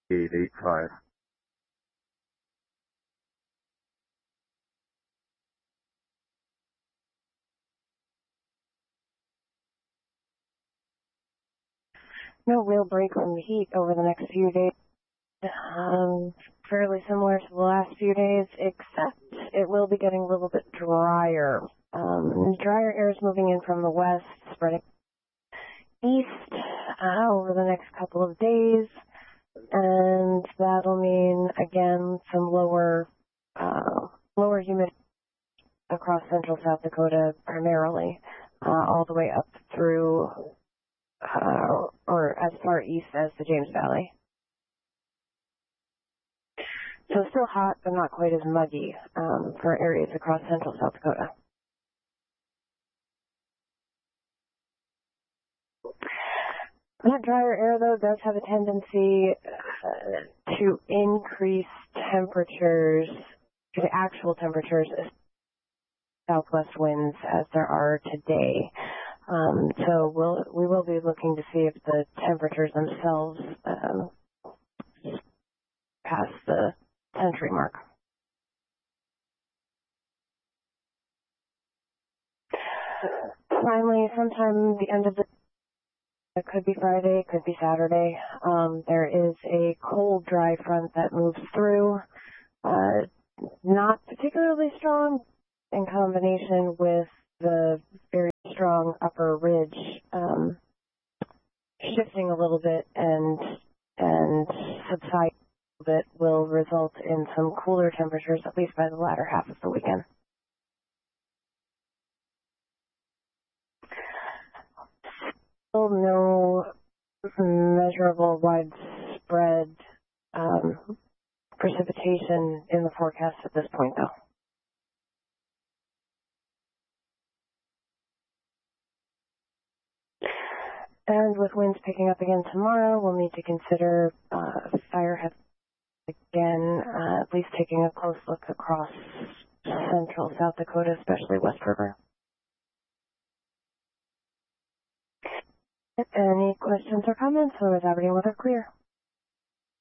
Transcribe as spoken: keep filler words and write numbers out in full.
eight eight five. No real break from the heat over the next few days. Um, fairly similar to the last few days, except it will be getting a little bit drier. Um, drier air is moving in from the west, spreading east uh, over the next couple of days, and that'll mean, again, some lower, uh, lower humidity across central South Dakota primarily, uh, all the way up through, uh, or as far east as the James Valley. So still hot, but not quite as muggy um, for areas across central South Dakota. That drier air, though, does have a tendency uh, to increase temperatures, the actual temperatures, southwest winds as there are today. Um, so we'll, we will be looking to see if the temperatures themselves um, pass the century mark. Finally, sometime the end of the it could be Friday, it could be Saturday. Um, there is a cold, dry front that moves through, uh, not particularly strong in combination with the very strong upper ridge um, shifting a little bit and and subsiding a little bit will result in some cooler temperatures, at least by the latter half of the weekend. Still no measurable widespread um, precipitation in the forecast at this point, though. And with winds picking up again tomorrow, we'll need to consider uh, fire hazard again, uh, at least taking a close look across central South Dakota, especially West River. Any questions or comments, or is everything weather clear?